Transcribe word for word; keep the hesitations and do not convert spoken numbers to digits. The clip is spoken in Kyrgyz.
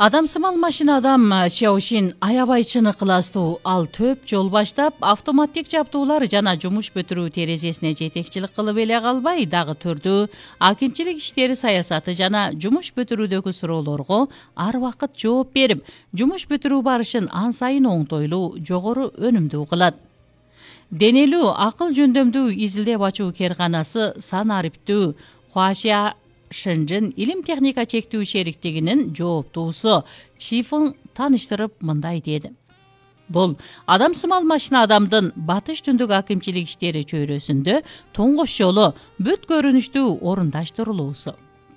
Адамсымал машина адам Xiaoxin аябай чыны кыластуу. Ал төп жол баштап автоматтик жабдуулар жана жумуш бүтүрүү терезесине жетекчилик кылып эле калбай, дагы түрдүү акимчилик иштери саясаты жана жумуш бүтүрүүдөгү суроолорго ар убакыт жооп берип, жумуш бүтүрүү барышын ан сайын оңтойлуу, жогору өнүмдүү кылат. Денелүү акыл жөндөмдүү изилдеп ачуу керканасы сан ариптүү Хуашия Шэньчжэн илим техника чектүү шериктигинин жооптуусу Чифың тааныштырып мындай деди. Бул адамсымал машина адамдын батыш түндүк акимчилик иштери чөйрөсүндө туңгуч жолу бүт көрүнүштүү орундаштырылуусу.